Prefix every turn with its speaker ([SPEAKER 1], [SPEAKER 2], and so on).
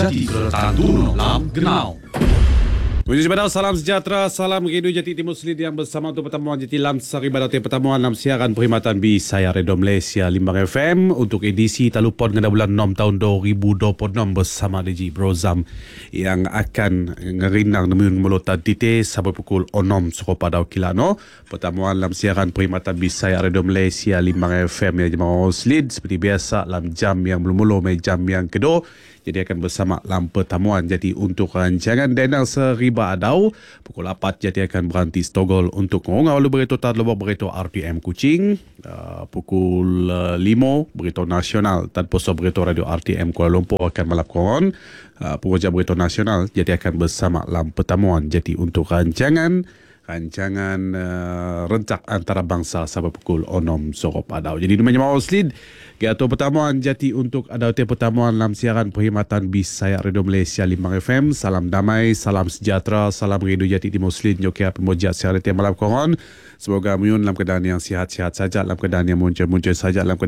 [SPEAKER 1] Jati Keretaan Duno Lam Genau.
[SPEAKER 2] Puji Badau, salam sejahtera, salam Radio Jati Timur Selid yang bersama untuk pertemuan Jati Lam Sari Badau pertemuan dalam siaran perkhidmatan B saya Radio Malaysia Limbang FM untuk edisi talupon pada bulan 6 tahun 2026 bersama DJ Brozam yang akan ngerindang nemun melutat tite sampai pukul 6 soko padau kilano. Pertemuan dalam siaran perkhidmatan B saya Radio Malaysia Limbang FM yang jemaah Selid seperti biasa dalam jam yang belum mula jam yang kedua. Jadi akan bersama dalam pertemuan. Jadi untuk rancangan Denang Seriba Adau pukul 4 jadi akan berhenti Stogol untuk ngongau berita tadlobok berita RTM Kuching. Pukul 5 berita nasional tanpa berita radio RTM Kuala Lumpur akan melakukan penguja berita nasional. Jadi akan bersama dalam pertemuan. Jadi untuk rancangan rentak antarabangsa sampai pukul 6 sore padau. Jadi namanya mau slid atau pertemuan Jati untuk ada pertemuan dalam siaran perkhidmatan bis saya Radio Malaysia Limbang FM. Salam damai, salam sejahtera, salam Radio Jati Timur Selid Jokia pemujat siaran malam koron. Semoga muyun dalam keadaan yang sihat-sihat saja, dalam keadaan yang muncul-muncul saja, dalam keadaan